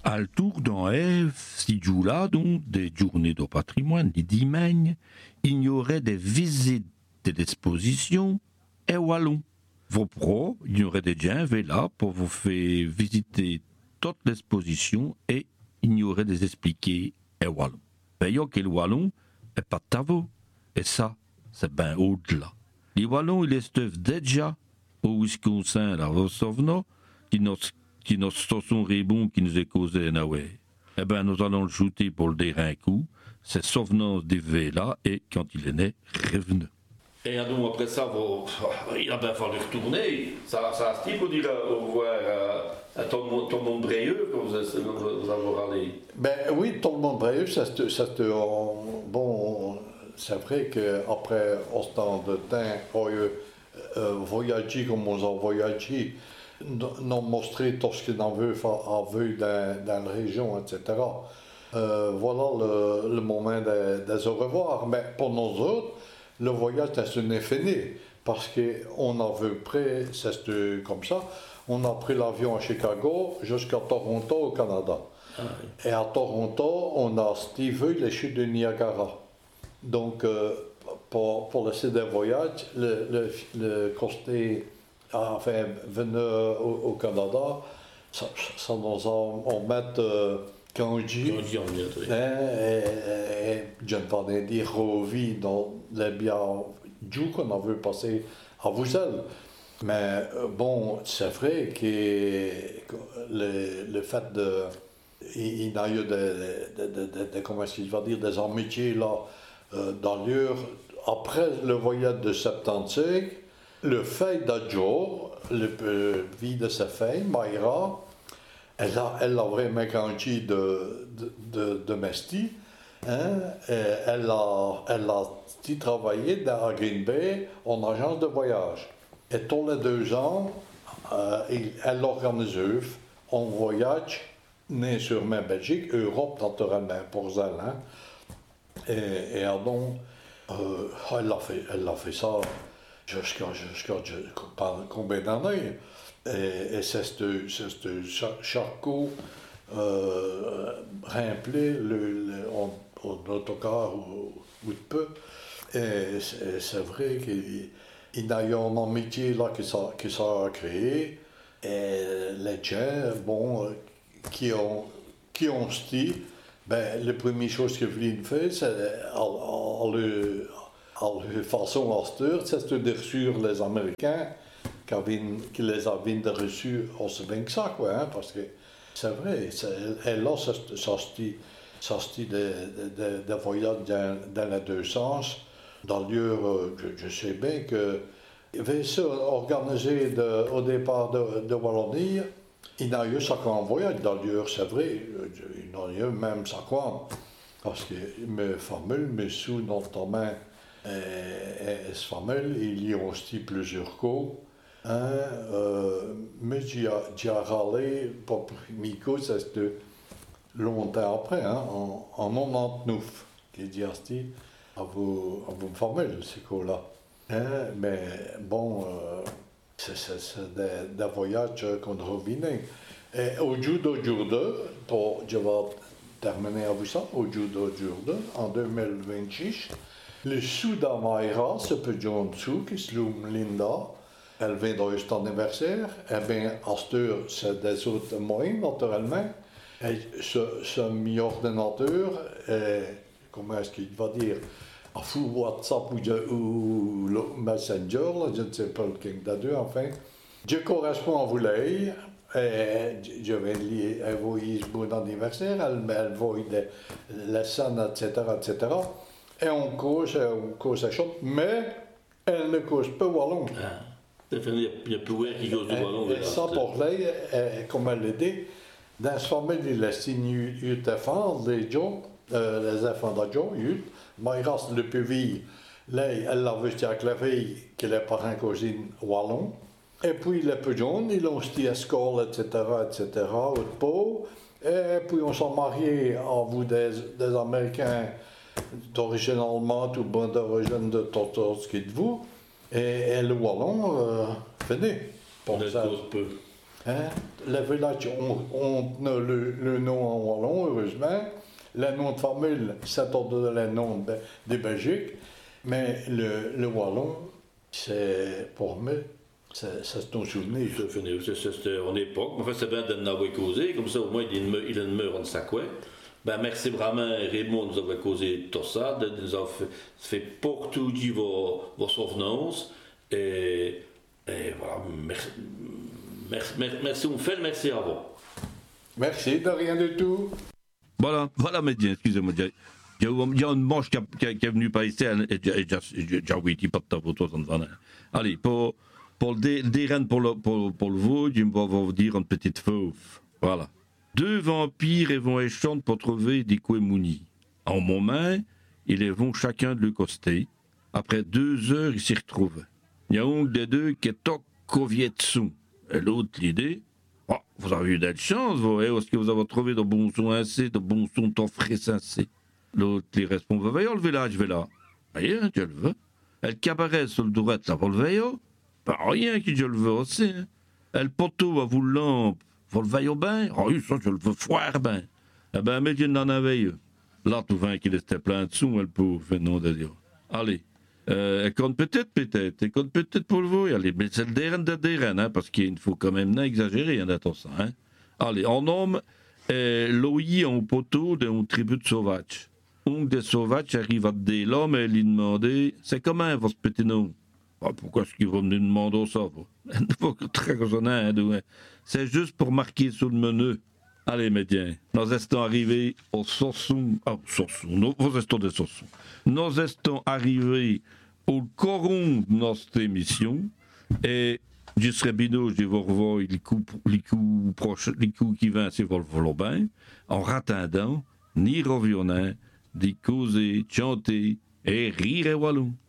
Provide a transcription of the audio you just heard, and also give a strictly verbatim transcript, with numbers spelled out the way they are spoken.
À le tour dans Ève, si jours-là, donc, des journées de patrimoine, des dimanches, il y aurait des visites des expositions et wallon. Vos pros, il y aurait des gens là pour vous faire visiter toute l'exposition et il y aurait des expliqués et wallon. Ben, yo que le wallon est pas de tavo. Et ça, c'est ben au-delà. Les wallons, ils estent déjà au Wisconsin, là, au Sauvena, qui nous, qui nous sont rébons, qui nous est causé, na ouais. Eh ben, nous allons le shooter pour le dire un coup. C'est Sauvenance des là, et quand il est né, revenu. Et donc, après ça, vous, il a bien fallu retourner. Ça, ça a dit pour dire au revoir à, à tout le monde Bréeux quand vous, vous, vous avez allé. Ben oui, tout le monde Bréeux, ça c'est, ça c'est, bon, c'est vrai qu'après autant de temps, on euh, voyager comme on a voyagé, nous montrer tout ce qu'on veut faire vu dans, dans la région, et cetera. Euh, voilà le, le moment de, de se revoir. Mais pour nous autres, le voyage est fini parce qu'on a vu près, c'est comme ça, on a pris l'avion à Chicago jusqu'à Toronto au Canada. Ah oui. Et à Toronto, on a vu les chutes de Niagara. Donc, euh, pour, pour le site de voyage, le, le, le côté, enfin, venu au, au Canada, ça, ça nous a, on met euh, Kanji, et je ne vais pas dire Rovi dans les biens du qu'on a vu passer à Vouzel. Mais bon, c'est vrai que le, le fait de. Il y a eu des, de, de, de, de, comment est-ce qu'il va dire, des amitiés là, euh, d'allure. Après le voyage de soixante-quinze, le fait d'Adjo, le vie de sa fille, Mayra, elle a, elle a vraiment kanji de, de, de, de Mesti. Hein? Elle a, elle a travaillé dans Green Bay en agence de voyage. Et tous les deux ans, euh, elle organise un voyage, né sur ma Belgique, Europe naturellement pour elle. Hein? Et, et donc, euh, elle, a fait, elle a fait ça jusqu'à, jusqu'à, jusqu'à combien d'années? Et, et c'est ce charcot euh, rempli le, le, en, en autocar ou, ou de peu. Et c'est, c'est vrai qu'il y a eu un amitié là qui s'est, qui s'est créé. Et les gens, bon, qui ont, qui ont dit, ben, la première chose que Vline fait, c'est à, à, le, à la façon austère, c'est de reçu les Américains qui les avaient reçus aussi bien que ça, quoi, hein, parce que c'est vrai, c'est, et là, ça se dit de voyages dans, dans les deux sens. D'ailleurs, je, je sais bien que ça organisé de, au départ de, de Wallonie, il y a eu cinquante voyages, d'ailleurs, c'est vrai, il y en a eu même cinquante, parce que mes familles, mes sous, notamment, et, et, et ce famille, il y a aussi plusieurs cours. Hein, euh, mais j'ai râlé pour Miko, c'était longtemps après, hein, en, en quatre-vingt-dix-neuf, qui dit à vous, à vous former, ces cours-là. Hein, mais bon, euh, c'est, c'est, c'est des, des voyages qu'on revenait. Et au judo judo, pour, je vais terminer avec ça, au judo judo, en deux mille vingt-six, le Soudamaira, ce petit en dessous, qui se nomme Linda, elle vient de son anniversaire, eh bien, à cette heure, c'est des autres moyens, naturellement. Et ce, ce mi-ordinateur, et, comment est-ce qu'il va dire, à fou WhatsApp ou, ou, ou Messenger, là, je ne sais pas lequel des deux, enfin. Je correspond à vous et je vais lui envoyer ce bon anniversaire, elle m'envoie les scènes, et cetera, et cetera. Et on cause, on cause à chose, mais elle ne cause pas wallon. Ah. Il y a plus qui cause du wallon. Et ça, pour elle, comme elle l'a dit, dans cette famille, il a signé des enfants, les gens, les enfants de Joe, mais il reste le plus vieux. Là, elle l'a vu avec la fille, qui est les parents cousine wallon. Et puis, les plus jeunes, ils ont été à l'école, et cetera, et cetera, au pot. Et puis, on s'est mariés à vous des, des Américains d'origine allemande ou bon d'origine de Totorski de vous. Et, et le wallon, euh, venez. On ne cause peu. Hein? Le village, on, on a le, le nom en wallon, heureusement. Le nom de famille, c'est le nom de, de Belgique. Mais le, le wallon, c'est pour moi, c'est ton souvenir. C'est fini, c'était en époque. Enfin, c'est bien d'en avoir causé, comme ça au moins il ne il ne meurt en sacouet. Ben, merci vraiment, Raymond, nous avoir causé tout ça, de nous avoir fait, fait partager vos, vos souvenances. Et, et voilà, merci, merci, merci, on fait le merci à vous. Merci, de rien du tout. Voilà, voilà, médecin, excusez-moi. Il y, y a une manche qui, qui, qui est venue par ici, et j'ai oublié pas de ta photo. Allez, pour, pour le dérain pour le, pour, pour le veau, je vais vous dire une petite fauve. Voilà. Deux vampires et vont échanger pour trouver des Kouemounis. En moment, ils les vont chacun de leur côté. Après deux heures, ils s'y retrouvent. Il y a un des deux qui est Tokovietsu. Et l'autre, l'idée, oh, vous avez eu de la chance, vous, eh, est-ce que vous avez trouvé de bons sons ainsi, de bons sons tant frais ainsi. L'autre, il répond, vous voyez le village, je vais là. Rien, je le veux. Et le cabaret sur le droite, là, vous le voyez? Pas rien que je le veux aussi. Hein. Et le poteau à vous le lampe, vous le voyez bien? Oh oui, ça, je le veux foire bien. Eh ben, mais je n'en avais eu. Là, tout vin qu'il était plein de sous, elle pauvre, non de Dieu. Allez. Euh, elle compte peut-être, peut-être. Elle compte peut-être pour le vous. Allez, mais c'est le déren de déren, hein, parce qu'il faut quand même exagérer, hein, attention. Hein. Allez, en nomme euh, l'oyi en poteau d'un tribu de sauvages. Un des sauvages arrive à des l'homme et lui demander c'est comment votre petit nom? Ah, pourquoi est-ce qu'il va me demander ça? Très raisonnable. C'est juste pour marquer sur le menu. Allez, médiens, nous estons arrivés au Sorsum. Ah, Sorsum, nous estons des Sorsum. Nous estons arrivés au coron de notre émission. Et je serai bino, je vais revoir les coups, les coups proches, les coups qui viennent, c'est pour le bien. En rattendant, ni revenant, d'y causer, chanter et rire et wallon.